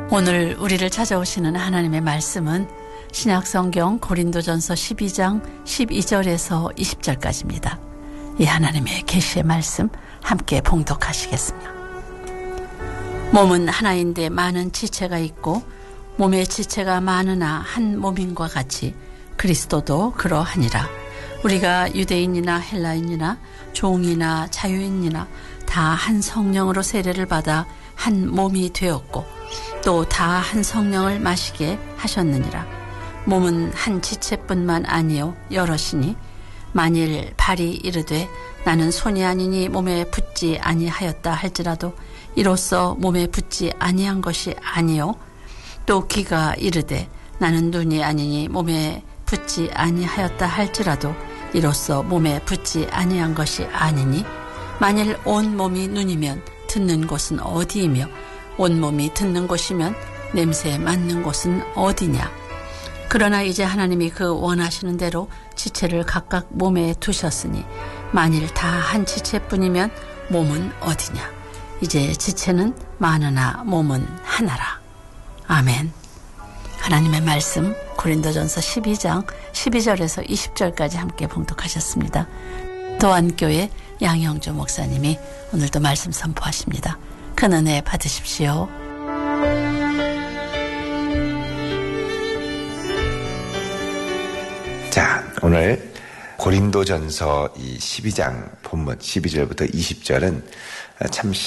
오늘 우리를 찾아오시는 하나님의 말씀은 신약성경 고린도전서 12장 12절에서 20절까지입니다. 이 하나님의 계시의 말씀 함께 봉독하시겠습니다. 몸은 하나인데 많은 지체가 있고 몸의 지체가 많으나 한 몸인과 같이 그리스도도 그러하니라. 우리가 유대인이나 헬라인이나 종이나 자유인이나 다 한 성령으로 세례를 받아 한 몸이 되었고 또 다 한 성령을 마시게 하셨느니라. 몸은 한 지체뿐만 아니요 여럿이니 만일 발이 이르되 나는 손이 아니니 몸에 붙지 아니하였다 할지라도 이로써 몸에 붙지 아니한 것이 아니요 또 귀가 이르되 나는 눈이 아니니 몸에 붙지 아니하였다 할지라도 이로써 몸에 붙지 아니한 것이 아니니 만일 온 몸이 눈이면 듣는 곳은 어디이며 온 몸이 듣는 곳이면 냄새에 맡는 곳은 어디냐. 그러나 이제 하나님이 그 원하시는 대로 지체를 각각 몸에 두셨으니 만일 다 한 지체뿐이면 몸은 어디냐. 이제 지체는 많으나 몸은 하나라. 아멘. 하나님의 말씀 고린도전서 12장 12절에서 20절까지 함께 봉독하셨습니다. 도안교회 양영주 목사님이 오늘도 말씀 선포하십니다. 큰 은혜 받으십시오. 자, 오늘 고린도전서 이 12장 본문 12절부터 20절은 참